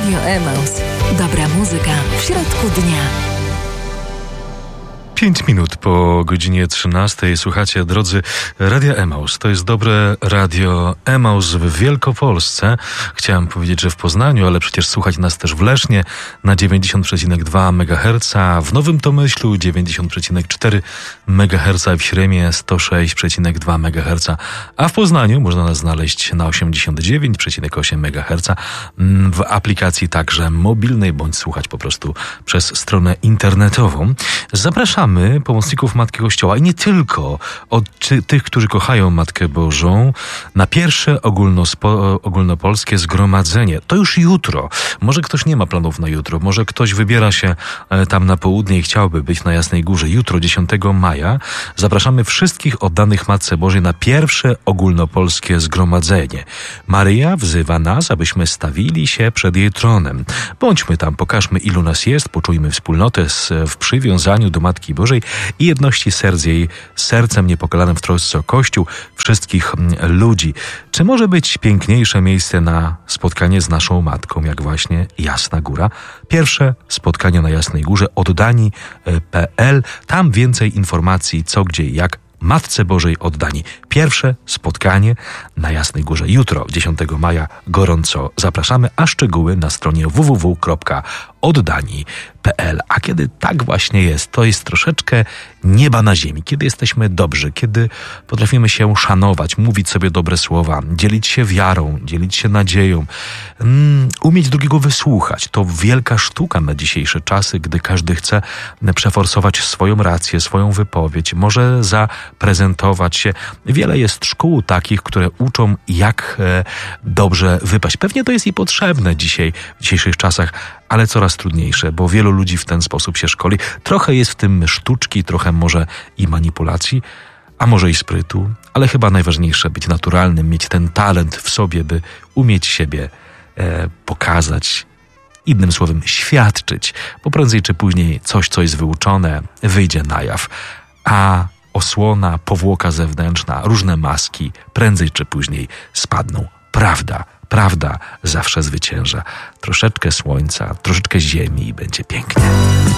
Radio Emaus. Dobra muzyka w środku dnia. 5 minut po godzinie 13. Słuchacie, drodzy, Radia Emaus. To jest dobre Radio Emaus w Wielkopolsce. Chciałem powiedzieć, że w Poznaniu, ale przecież słuchać nas też w Lesznie na 90,2 MHz, w Nowym Tomyślu 90,4 MHz, w Śremie 106,2 MHz, a w Poznaniu można nas znaleźć na 89,8 MHz w aplikacji także mobilnej, bądź słuchać po prostu przez stronę internetową. Zapraszamy pomocników Matki Kościoła i nie tylko, od tych, którzy kochają Matkę Bożą, na pierwsze ogólnopolskie zgromadzenie. To już jutro. Może ktoś nie ma planów na jutro, może ktoś wybiera się tam na południe i chciałby być na Jasnej Górze. Jutro, 10 maja, zapraszamy wszystkich oddanych Matce Bożej na pierwsze ogólnopolskie zgromadzenie. Maryja wzywa nas, abyśmy stawili się przed jej tronem. Bądźmy tam, pokażmy, ilu nas jest, poczujmy wspólnotę w przywiązaniu do Matki Bożej i jedności serc jej sercem niepokalanym w trosce o Kościół, wszystkich ludzi. Czy może być piękniejsze miejsce na spotkanie z naszą Matką, jak właśnie Jasna Góra? Pierwsze spotkanie na Jasnej Górze, oddani.pl. Tam więcej informacji, co, gdzie i jak. Matce Bożej oddani. Pierwsze spotkanie na Jasnej Górze jutro, 10 maja. Gorąco zapraszamy, a szczegóły na stronie www.oddani.pl. A kiedy tak właśnie jest, to jest troszeczkę nieba na ziemi. Kiedy jesteśmy dobrzy, kiedy potrafimy się szanować, mówić sobie dobre słowa, dzielić się wiarą, dzielić się nadzieją, umieć drugiego wysłuchać. To wielka sztuka na dzisiejsze czasy, gdy każdy chce przeforsować swoją rację, swoją wypowiedź, może zaprezentować się. Wiele jest szkół takich, które uczą, jak dobrze wypaść. Pewnie to jest i potrzebne dzisiaj, w dzisiejszych czasach, ale coraz trudniejsze, bo wielu ludzi w ten sposób się szkoli. Trochę jest w tym sztuczki, trochę może i manipulacji, a może i sprytu, ale chyba najważniejsze być naturalnym, mieć ten talent w sobie, by umieć siebie pokazać, innym słowem świadczyć, bo prędzej czy później coś, co jest wyuczone, wyjdzie na jaw, a osłona, powłoka zewnętrzna, różne maski prędzej czy później spadną. Prawda zawsze zwycięża. Troszeczkę słońca, troszeczkę ziemi i będzie pięknie.